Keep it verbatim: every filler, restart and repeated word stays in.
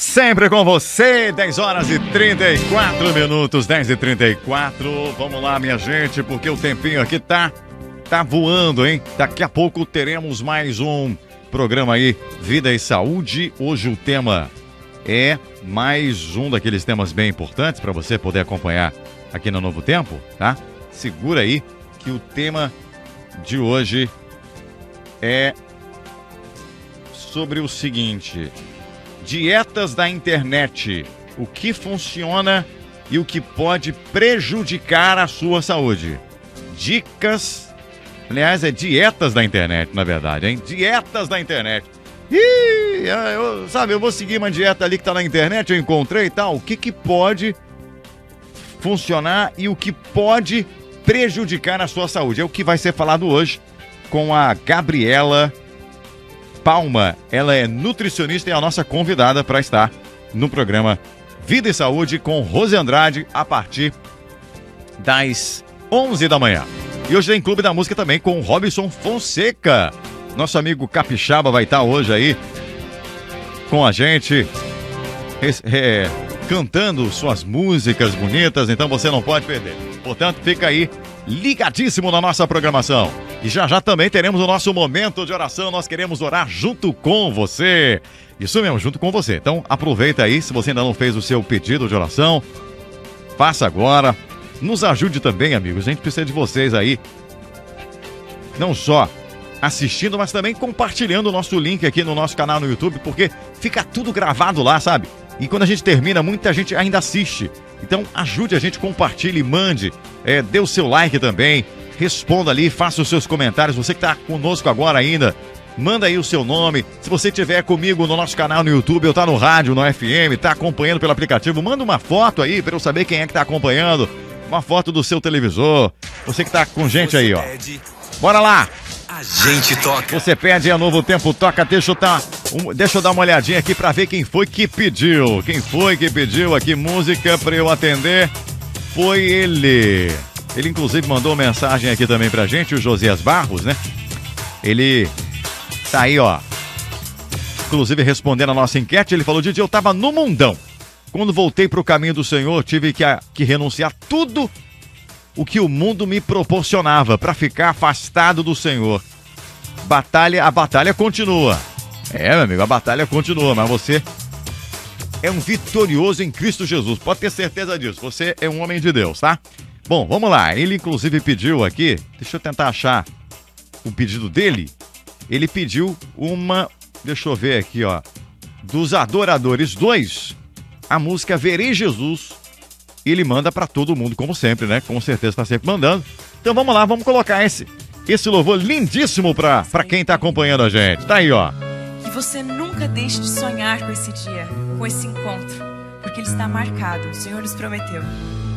Sempre com você, dez horas e trinta e quatro minutos, dez e trinta e quatro. Vamos lá, minha gente, porque o tempinho aqui tá, tá voando, hein? Daqui a pouco teremos mais um programa aí, Vida e Saúde. Hoje o tema é mais um daqueles temas bem importantes para você poder acompanhar aqui no Novo Tempo, tá? Segura aí que o tema de hoje é sobre o seguinte: dietas da internet, o que funciona e o que pode prejudicar a sua saúde. Dicas, aliás, é dietas da internet, na verdade, hein? Dietas da internet. Ih, eu, sabe, eu vou seguir uma dieta ali que tá na internet, eu encontrei e tal. O que que pode funcionar e o que pode prejudicar a sua saúde? É o que vai ser falado hoje com a Gabriela Palma. Ela é nutricionista e é a nossa convidada para estar no programa Vida e Saúde com Rose Andrade a partir das onze da manhã. E hoje tem Clube da Música também com Robson Fonseca. Nosso amigo Capixaba vai estar hoje aí com a gente, é, cantando suas músicas bonitas, então você não pode perder. Portanto, fica aí ligadíssimo na nossa programação. E já já também teremos o nosso momento de oração. Nós queremos orar junto com você. Isso mesmo, junto com você. Então aproveita aí, se você ainda não fez o seu pedido de oração, faça agora. Nos ajude também, amigos. A gente precisa de vocês aí, não só assistindo, mas também compartilhando o nosso link aqui no nosso canal no YouTube, porque fica tudo gravado lá, sabe? E quando a gente termina, muita gente ainda assiste. Então ajude a gente, compartilhe, mande, é, dê o seu like também, responda ali, faça os seus comentários. Você que está conosco agora ainda, manda aí o seu nome. Se você estiver comigo no nosso canal no YouTube, ou tá no rádio, no F M, tá acompanhando pelo aplicativo, manda uma foto aí para eu saber quem é que tá acompanhando. Uma foto do seu televisor. Você que tá com gente aí, ó. Bora lá! A gente toca. Você pede a Novo Tempo Toca. Deixa eu, tá, um, deixa eu dar uma olhadinha aqui pra ver quem foi que pediu. Quem foi que pediu aqui música pra eu atender? Foi ele. Ele inclusive mandou mensagem aqui também pra gente, o Josias Barros, né? Ele tá aí, ó. Inclusive respondendo a nossa enquete, ele falou: Didi, eu tava no mundão. Quando voltei pro caminho do Senhor, tive que, a, que renunciar tudo o que o mundo me proporcionava para ficar afastado do Senhor. Batalha, a batalha continua. É, meu amigo, a batalha continua, mas você é um vitorioso em Cristo Jesus. Pode ter certeza disso. Você é um homem de Deus, tá? Bom, vamos lá. Ele inclusive pediu aqui, deixa eu tentar achar o pedido dele. Ele pediu uma, deixa eu ver aqui, ó, dos Adoradores dois, a música Verei Jesus. Ele manda pra todo mundo, como sempre, né? Com certeza tá sempre mandando. Então vamos lá, vamos colocar esse, esse louvor lindíssimo pra, pra quem tá acompanhando a gente. Tá aí, ó. Que você nunca deixe de sonhar com esse dia, com esse encontro, porque ele está marcado, o Senhor nos prometeu.